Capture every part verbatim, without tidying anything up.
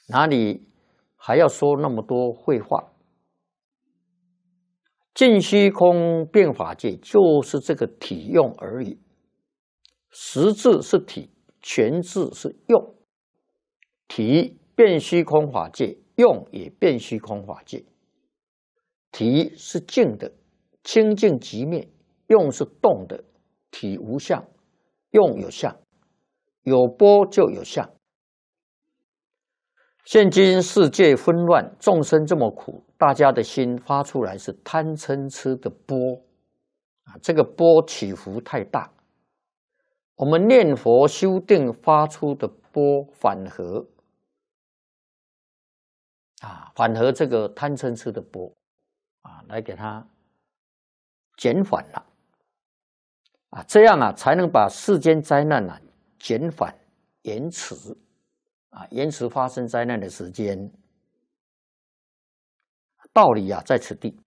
哪里还要说那么多废话？尽虚空变法界就是这个体用而已，实质是体，全质是用。体变虚空法界，用也变虚空法界。体是静的，清净即灭；用是动的，体无相，用有相，有波就有相。现今世界纷乱，众生这么苦，大家的心发出来是贪嗔痴的波啊，这个波起伏太大。我们念佛修定发出的波反合啊，反合这个贪嗔痴的波啊，来给它减缓了啊，这样啊才能把世间灾难啊减缓延迟啊，延迟发生灾难的时间。道理啊在此地。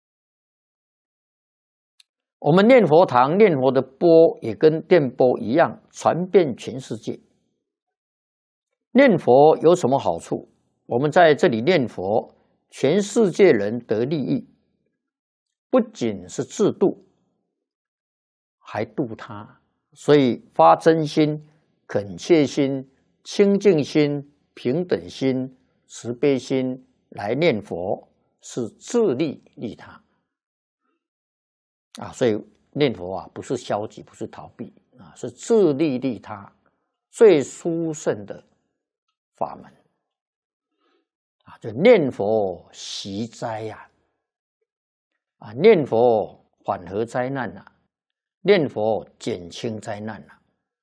我们念佛堂念佛的波也跟电波一样，传遍全世界。念佛有什么好处？我们在这里念佛，全世界人得利益，不仅是自度，还度他。所以发真心、恳切心、清净心、平等心、慈悲心来念佛，是自利利他啊。所以念佛啊，不是消极，不是逃避啊，是自利利他，最殊胜的法门啊！就念佛息灾呀，啊，念佛缓和灾难呐、啊，念佛减轻灾难呐、啊，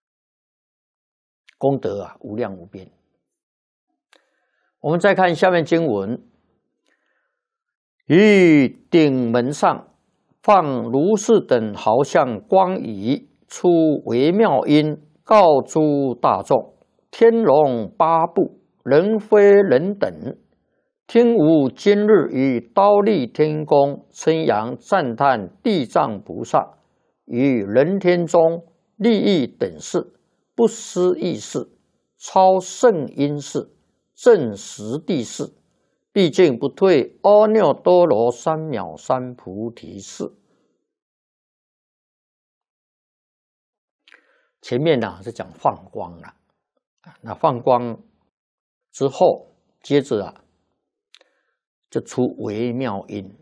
功德啊无量无边。我们再看下面经文：于顶门上放如是等好像光仪，出微妙音，告诸大众：天龙八部，人非人等，听吾今日于忉利天宫称扬赞叹地藏菩萨，于人天中利益等事，不思议事，超胜因事，正实地事，毕竟不退阿耨多罗三藐三菩提事。前面呢、啊、是讲放光了，那放光之后，接着啊就出微妙音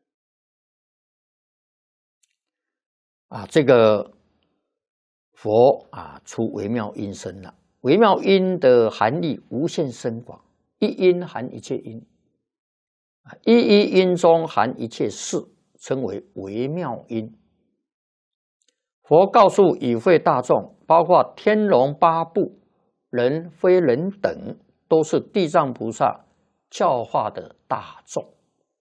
啊，这个佛啊出微妙音声了。微妙音的含义无限深广，一音含一切音，一一音中含一切事，称为微妙音。佛告诉与会大众，包括天龙八部、人非人等，都是地藏菩萨教化的大众。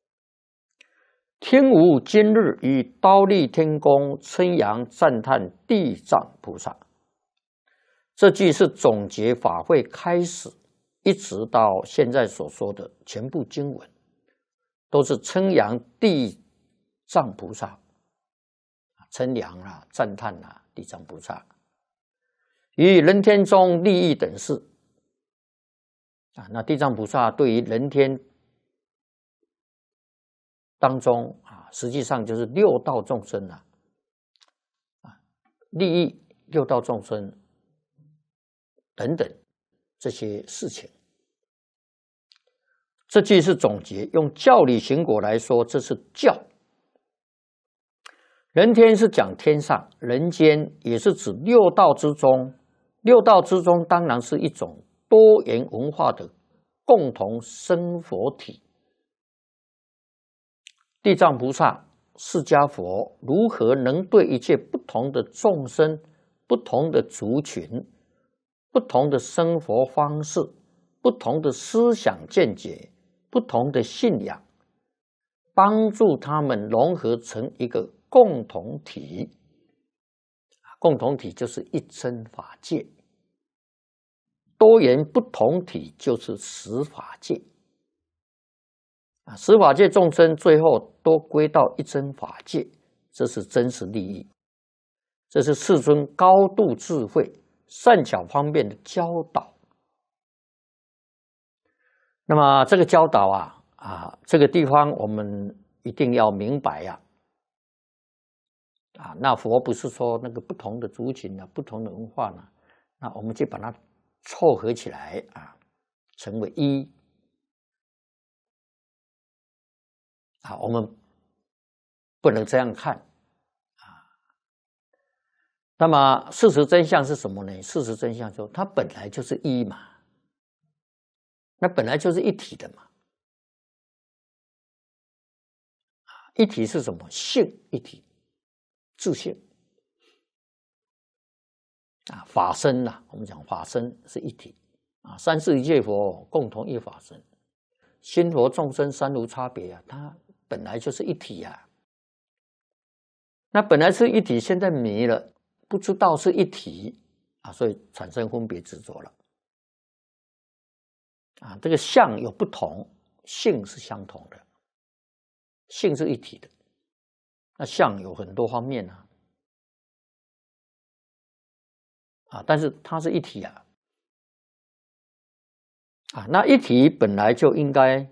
听吾今日于忉利天宫称扬赞叹地藏菩萨。这句是总结法会开始一直到现在所说的全部经文，都是称扬地藏菩萨，称扬啊、赞叹啊地藏菩萨，于人天中利益等事啊。那地藏菩萨对于人天当中啊，实际上就是六道众生啊，啊，利益六道众生等等这些事情。这句是总结，用教理行果来说，这是教。人天是讲天上，人间也是指六道之中。六道之中当然是一种多元文化的共同生活体。地藏菩萨、释迦佛如何能对一切不同的众生、不同的族群、不同的生活方式、不同的思想见解、不同的信仰，帮助他们融合成一个共同体？共同体就是一真法界，多元不同体就是十法界。啊，十法界众生最后都归到一真法界，这是真实利益，这是世尊高度智慧、善巧方便的教导。 那么这个教导啊啊，这个地方我们一定要明白呀。啊，那佛不是说那个不同的族群啊，不同的文化呢，那我们就把它凑合起来啊，成为一。啊，我们不能这样看啊。那么事实真相是什么呢？事实真相说，它本来就是一嘛，那本来就是一体的嘛。一体是什么？性一体，自性啊，法身呐、啊，我们讲法身是一体啊，三世一切佛共同一法身，心佛众生三无差别啊，它本来就是一体啊。那本来是一体，现在迷了，不知道是一体啊，所以产生分别执着了啊。这个相有不同，性是相同的，性是一体的。那相有很多方面啊，啊，但是它是一体啊，啊，那一体本来就应该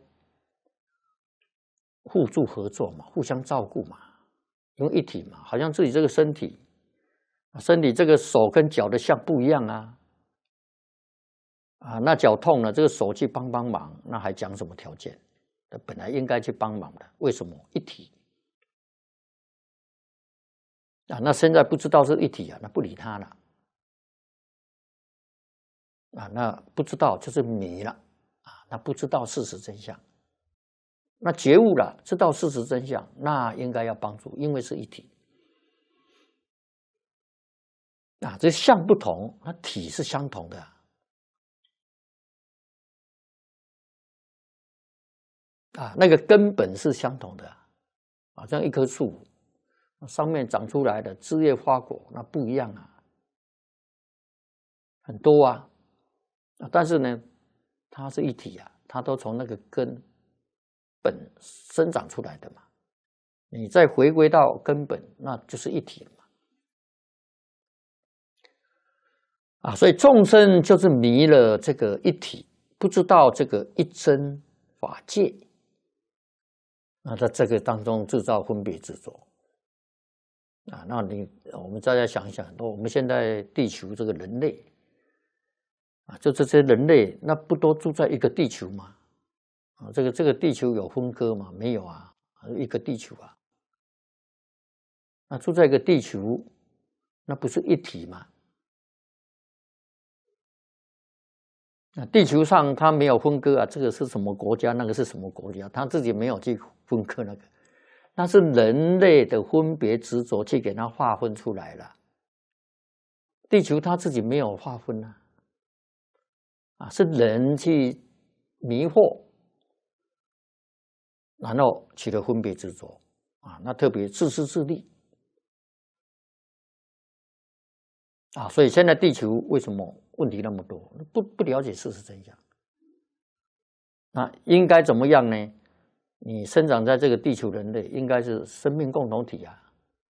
互助合作嘛，互相照顾嘛，因为一体嘛，好像自己这个身体，身体这个手跟脚的相不一样啊，啊，那脚痛了，这个手去帮帮忙，那还讲什么条件？本来应该去帮忙的，为什么一体？啊，那现在不知道是一体啊，那不理他了。啊，那不知道就是迷了啊，那不知道事实真相。那觉悟了，知道事实真相，那应该要帮助，因为是一体。啊，这相不同，那体是相同的。啊，那个根本是相同的，好像一棵树，上面长出来的枝叶花果，那不一样啊，很多啊，啊，但是呢，它是一体啊，它都从那个根本生长出来的嘛，你再回归到根本，那就是一体了嘛。啊，所以众生就是迷了这个一体，不知道这个一真法界。那在这个当中制造分别执着啊，那你我们大家想一想，我们现在地球这个人类啊，就这些人类，那不都住在一个地球吗？啊，这个这个地球有分割吗？没有啊，一个地球啊。那住在一个地球，那不是一体吗？那地球上它没有分割啊，这个是什么国家，那个是什么国家，他自己没有去分割那个，那是人类的分别执着去给它划分出来了。地球它自己没有划分啊，啊，是人去迷惑，然后起了分别执着啊，那特别自私自利啊，所以现在地球为什么问题那么多？不不了解事实真相，那应该怎么样呢？你生长在这个地球人类，应该是生命共同体啊，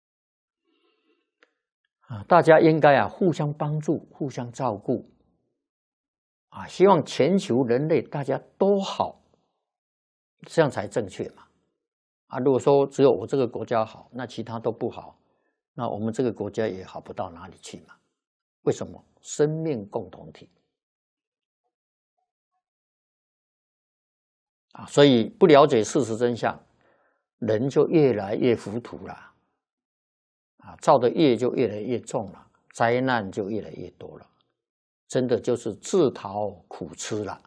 啊，大家应该啊互相帮助、互相照顾，啊，希望全球人类大家都好，这样才正确嘛。啊，如果说只有我这个国家好，那其他都不好，那我们这个国家也好不到哪里去嘛。为什么？生命共同体啊，所以不了解事实真相，人就越来越糊涂了啊，造的业就越来越重了，灾难就越来越多了，真的就是自讨苦吃了。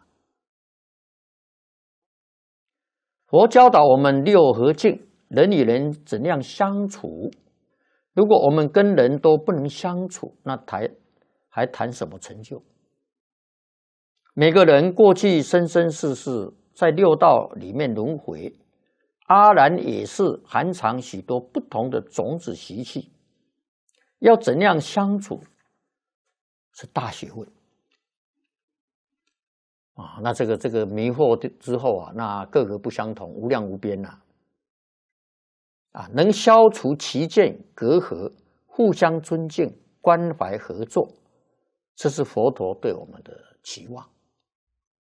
佛教导我们六合敬，人与人怎样相处？如果我们跟人都不能相处，那谈还谈什么成就？每个人过去生生世世在六道里面轮回，阿然也是含藏许多不同的种子习气，要怎样相处是大学问啊！那这个这个迷惑之后啊，那各个不相同，无量无边呐！啊，能消除歧见隔阂，互相尊敬、关怀合作，这是佛陀对我们的期望。